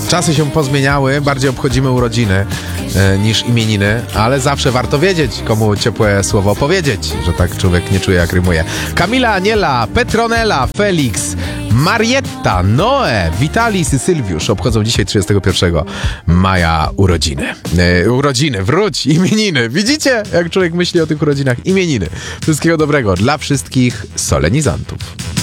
Czasy się pozmieniały, bardziej obchodzimy urodziny niż imieniny, ale zawsze warto wiedzieć, komu ciepłe słowo powiedzieć, że tak człowiek nie czuje, jak rymuje. Kamila, Aniela, Petronela, Felix, Marietta, Noe, Witalis i Sylwiusz obchodzą dzisiaj 31 maja urodziny. Imieniny. Widzicie, jak człowiek myśli o tych urodzinach? Imieniny. Wszystkiego dobrego dla wszystkich solenizantów.